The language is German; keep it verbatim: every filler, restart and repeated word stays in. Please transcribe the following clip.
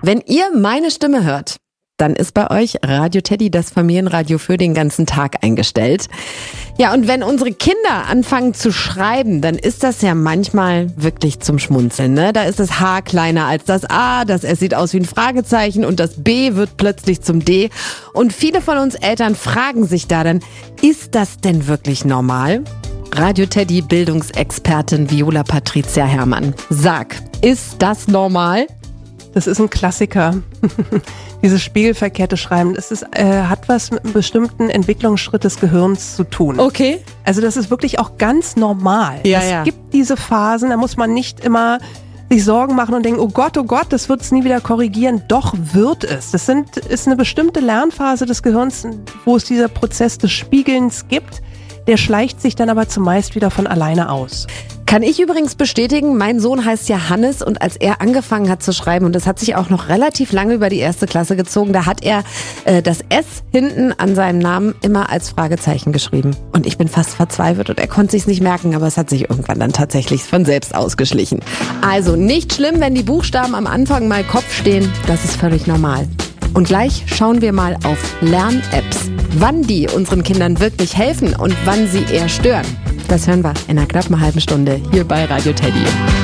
Wenn ihr meine Stimme hört, dann ist bei euch Radio Teddy, das Familienradio, für den ganzen Tag eingestellt. Ja, und wenn unsere Kinder anfangen zu schreiben, dann ist das ja manchmal wirklich zum Schmunzeln, ne? Da ist das H kleiner als das A, das S sieht aus wie ein Fragezeichen und das B wird plötzlich zum D. Und viele von uns Eltern fragen sich da dann, ist das denn wirklich normal? Radio Teddy Bildungsexpertin Viola Patricia Herrmann. Sag, ist das normal? Das ist ein Klassiker. Dieses spiegelverkehrte Schreiben, das ist, äh, hat was mit einem bestimmten Entwicklungsschritt des Gehirns zu tun. Okay. Also das ist wirklich auch ganz normal. Ja, es ja. gibt diese Phasen, da muss man nicht immer sich Sorgen machen und denken, oh Gott, oh Gott, das wird es nie wieder korrigieren. Doch wird es. Das sind, ist eine bestimmte Lernphase des Gehirns, wo es dieser Prozess des Spiegelns gibt. Der schleicht sich dann aber zumeist wieder von alleine aus. Kann ich übrigens bestätigen, mein Sohn heißt ja Hannes und als er angefangen hat zu schreiben, und das hat sich auch noch relativ lange über die erste Klasse gezogen, da hat er äh, das S hinten an seinem Namen immer als Fragezeichen geschrieben. Und ich bin fast verzweifelt und er konnte sich's nicht merken, aber es hat sich irgendwann dann tatsächlich von selbst ausgeschlichen. Also nicht schlimm, wenn die Buchstaben am Anfang mal Kopf stehen, das ist völlig normal. Und gleich schauen wir mal auf Lern-Apps. Wann die unseren Kindern wirklich helfen und wann sie eher stören. Das hören wir in einer knappen halben Stunde hier bei Radio Teddy.